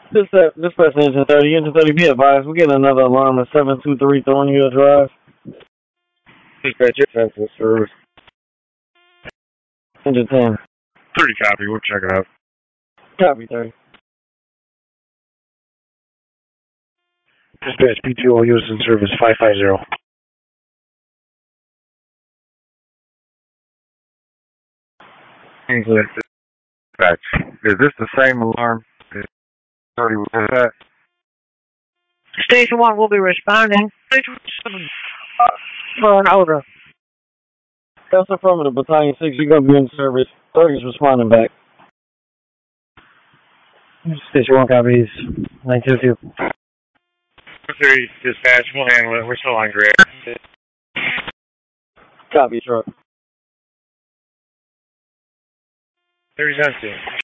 Dispatch Engine 30, be advised, we're getting another alarm at 723 Thornhill Drive. Dispatch your census service. Engine 10. 30 copy, we'll check it out. Copy 30. Dispatch PTO used in service 550. Dispatch. Is this the same alarm? 30 was that? Station 1 will be responding. For an odor. That's affirmative. Battalion 6, you're going to be in service. 30 is responding back. Station 1 copies. 922. 30 dispatch, we'll handle it. We're still on grid. Copy, truck. 30's empty.